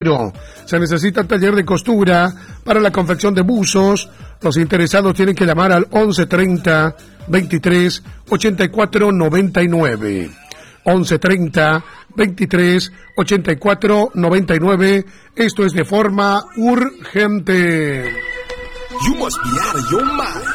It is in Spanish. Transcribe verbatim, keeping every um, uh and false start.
Se necesita taller de costura para la confección de buzos. Los interesados tienen que llamar al once treinta, veintitrés, ochenta y cuatro, noventa y nueve. once treinta, veintitrés, ochenta y cuatro, noventa y nueve. Esto es de forma urgente. You must be out of your mind.